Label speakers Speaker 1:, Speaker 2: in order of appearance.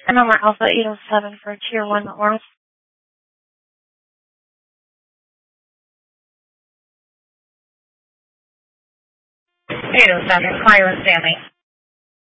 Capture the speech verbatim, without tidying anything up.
Speaker 1: And number Alpha eight oh seven for Tier one oral.
Speaker 2: eight oh seven, Kyle and Stanley.